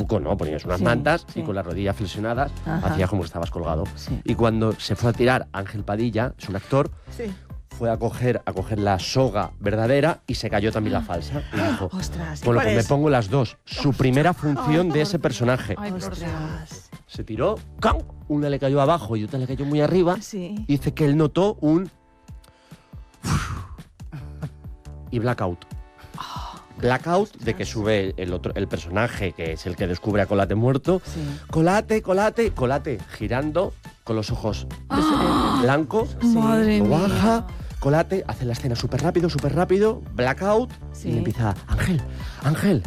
truco, ¿no? Ponías unas mantas y con las rodillas flexionadas hacías como que estabas colgado. Sí. Y cuando se fue a tirar Ángel Padilla, es un actor, fue a coger la soga verdadera y se cayó también la falsa. Y dijo, ¡Ostras! bueno, ¿cuál pues me es? pongo las dos. Su primera función de ese personaje. Ay, por Dios. ¡Ostras! Se tiró, ¡cam! Una le cayó abajo y otra le cayó muy arriba. Sí. Dice que él notó un... y blackout. Blackout de que sube el personaje, que es el que descubre a Colate muerto. Sí. Colate, girando con los ojos en blanco. Madre Lo mía. baja, Colate, hace la escena súper rápido, blackout, Sí. y le empieza, Ángel.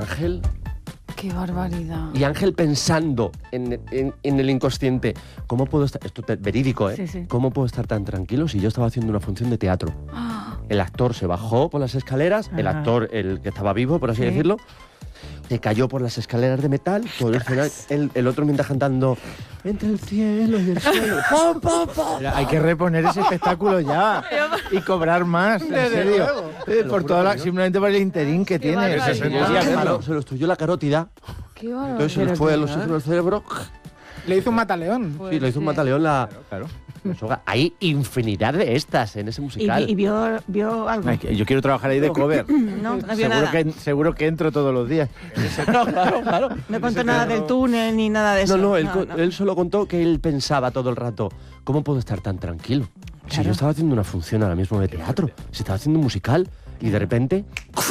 Y Ángel pensando en el inconsciente, ¿cómo puedo estar? Esto es verídico, ¿eh? Sí, sí. ¿Cómo puedo estar tan tranquilo si yo estaba haciendo una función de teatro? El actor se bajó por las escaleras, el actor, el que estaba vivo, por así decirlo, se cayó por las escaleras de metal, todo el escenario, el otro mientras cantando entre el cielo y el suelo. ¡Pum, pum, pum! Pero hay que reponer ese espectáculo ya y cobrar más, en serio. Por toda simplemente por el interín que tiene. barbaridad. Eso Sí, sí, hacerlo. Se lo estudió la carótida, Qué bárbaro. entonces se le fue el oxígeno al cerebro. Le hizo un mataleón. Sí, lo hizo un mataleón la Claro. soga. Hay infinidad de estas en ese musical. ¿Y vio algo? Ay, que yo quiero trabajar ahí de cover. No vio nada. Seguro que entro todos los días. claro. No contó nada del túnel ni nada de eso. No, él solo contó que él pensaba todo el rato, ¿cómo puedo estar tan tranquilo? Si Claro. yo estaba haciendo una función ahora mismo de teatro, si estaba haciendo un musical, y de repente,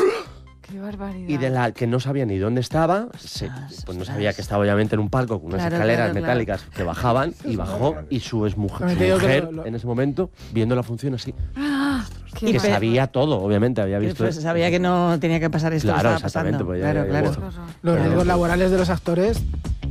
Qué barbaridad. y de la que no sabía ni dónde estaba, pues no sabía que estaba obviamente en un palco con unas Claro, escaleras claro. metálicas que bajaban, y bajó, y su exmujer, También te digo que en ese momento, viendo la función así, Qué que sabía todo, obviamente, había visto... Pues sabía que no tenía que pasar esto. Claro, que estaba exactamente, pasando. pues ya- Claro. ya- Los riesgos laborales de los actores.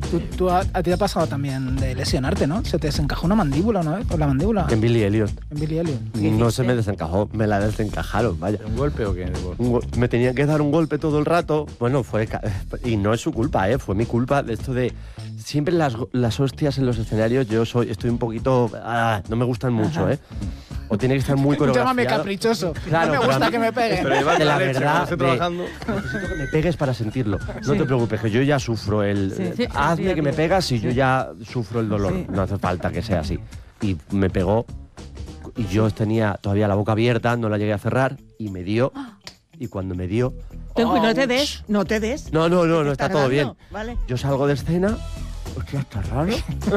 A ti te ha pasado también de lesionarte, ¿no? Se te desencajó una mandíbula una vez, por la mandíbula. En Billy Elliot. En Billy Elliot. No se me desencajó, me la desencajaron, vaya. ¿Un golpe o qué? Me tenían que dar un golpe todo el rato. Bueno, y no es su culpa, fue mi culpa de esto de siempre las hostias en los escenarios. Estoy un poquito, no me gustan mucho, o tiene que estar muy coreografiado. Llámame caprichoso. Claro, no me pero a gusta mí- que me peguen. de la verdad, estoy trabajando. necesito que me pegues para sentirlo. No te preocupes, que yo ya sufro hazme que me pegas y yo ya sufro el dolor. Sí. No hace falta que sea así. Y me pegó y yo tenía todavía la boca abierta, no la llegué a cerrar y me dio. Y cuando me dio... No te des. No, está todo bien. ¿Vale? Yo salgo de escena. Hostia, está raro.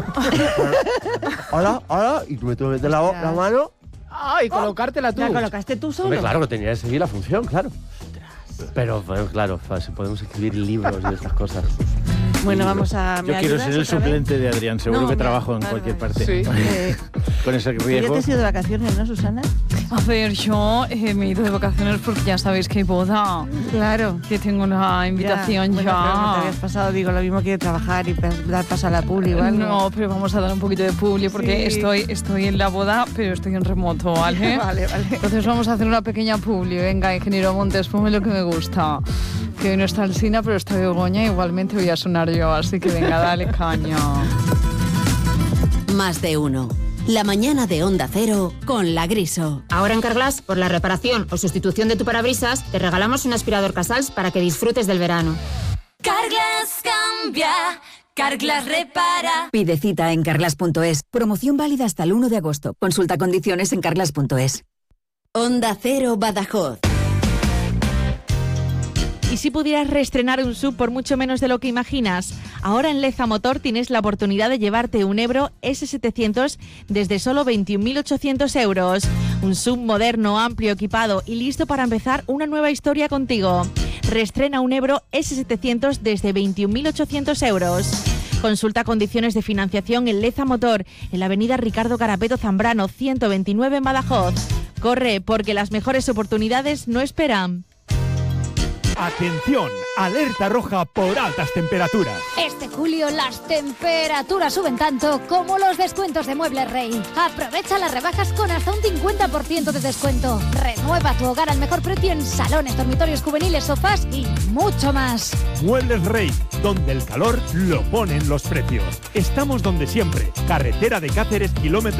Hola, y tú me tuve que meter la mano. Ay, colocártela tú. ¿La colocaste tú solo? Hombre, claro que tenía que seguir la función, claro. Pero bueno, claro, podemos escribir libros de estas cosas. Bueno, vamos a... Yo ¿me quiero ayudas ser el otra vez? suplente de Adrián. Seguro No, que me- trabajo en vale, cualquier vale. parte. Sí. Con ese ¿Tú ya riesgo. te has ido de vacaciones, no, Susana? A ver, yo me he ido de vacaciones porque ya sabéis que hay boda. Claro. Que tengo una invitación Bueno, pero no te ya. habías pasado, digo, lo mismo que trabajar y dar paso a la publi o algo. No, pero vamos a dar un poquito de publi porque Sí. estoy en la boda, pero estoy en remoto, ¿vale? Vale. Entonces vamos a hacer una pequeña publi. Venga, ingeniero Montes, ponme lo que me gusta. Que hoy no está Alsina, pero está Begoña, igualmente voy a sonar yo, así que venga, dale caña. Más de uno. La mañana de Onda Cero con La Griso. Ahora en Carglass, por la reparación o sustitución de tu parabrisas, te regalamos un aspirador Casals para que disfrutes del verano. Carglass cambia, Carglass repara. Pide cita en carglass.es. Promoción válida hasta el 1 de agosto. Consulta condiciones en carglass.es. Onda Cero Badajoz. ¿Y si pudieras reestrenar un SUV por mucho menos de lo que imaginas? Ahora en Leza Motor tienes la oportunidad de llevarte un Ebro S700 desde solo 21.800 euros. Un SUV moderno, amplio, equipado y listo para empezar una nueva historia contigo. Reestrena un Ebro S700 desde 21.800 euros. Consulta condiciones de financiación en Leza Motor, en la avenida Ricardo Carapeto Zambrano, 129 en Badajoz. Corre, porque las mejores oportunidades no esperan. Atención, alerta roja por altas temperaturas. Este julio las temperaturas suben tanto como los descuentos de Muebles Rey. Aprovecha las rebajas con hasta un 50% de descuento. Renueva tu hogar al mejor precio en salones, dormitorios juveniles, sofás y mucho más. Muebles Rey, donde el calor lo ponen los precios. Estamos donde siempre. Carretera de Cáceres, kilómetro